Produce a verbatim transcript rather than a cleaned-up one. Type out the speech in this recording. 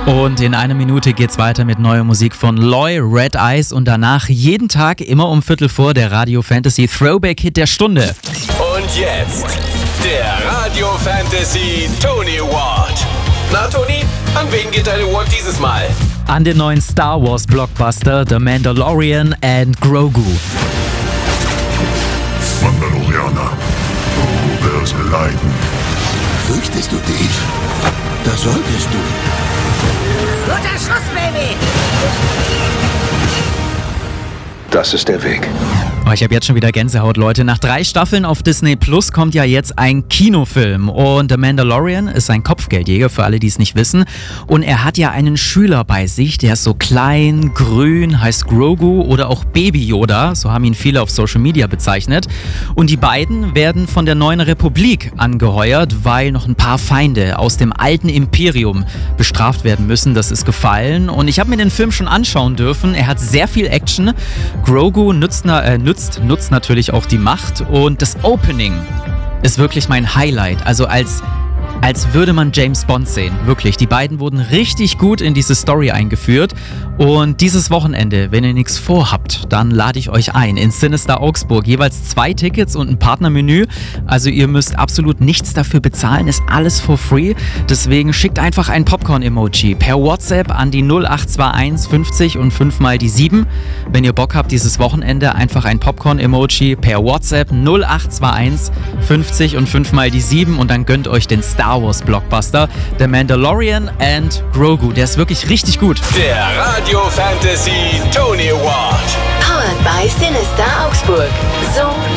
Und in einer Minute geht's weiter mit neuer Musik von Loy, Red Eyes und danach jeden Tag immer um Viertel vor der Radio Fantasy Throwback Hit der Stunde. Und jetzt der Radio Fantasy Tony Award. Na Tony, an wen geht dein Award dieses Mal? An den neuen Star Wars Blockbuster The Mandalorian and Grogu. Mandalorianer, du wirst leiden. Fürchtest du dich? Das solltest du. Guter Schuss, Baby! Das ist der Weg. Oh, ich habe jetzt schon wieder Gänsehaut, Leute. Nach drei Staffeln auf Disney Plus kommt ja jetzt ein Kinofilm. Und The Mandalorian ist ein Kopfgeldjäger, für alle, die es nicht wissen. Und er hat ja einen Schüler bei sich, der ist so klein, grün, heißt Grogu oder auch Baby Yoda. So haben ihn viele auf Social Media bezeichnet. Und die beiden werden von der neuen Republik angeheuert, weil noch ein paar Feinde aus dem alten Imperium bestraft werden müssen. Das ist gefallen. Und ich habe mir den Film schon anschauen dürfen. Er hat sehr viel Action. Grogu nutzt, äh, nutzt nutzt natürlich auch die Macht und das Opening ist wirklich mein Highlight. Also als, als würde man James Bond sehen. Wirklich, die beiden wurden richtig gut in diese Story eingeführt. Und dieses Wochenende, wenn ihr nichts vorhabt, dann lade ich euch ein in Sinister Augsburg. Jeweils zwei Tickets und ein Partnermenü. Also ihr müsst absolut nichts dafür bezahlen, ist alles for free. Deswegen schickt einfach ein Popcorn-Emoji per WhatsApp an die null acht zwei eins fünfzig und fünf mal die sieben. Wenn ihr Bock habt, dieses Wochenende einfach ein Popcorn-Emoji per WhatsApp null acht zwei eins fünfzig und fünf mal die sieben und dann gönnt euch den Star Wars Blockbuster The Mandalorian and Grogu. Der ist wirklich richtig gut. Der Radio Fantasy Tony Award. Powered by Sinister Augsburg. So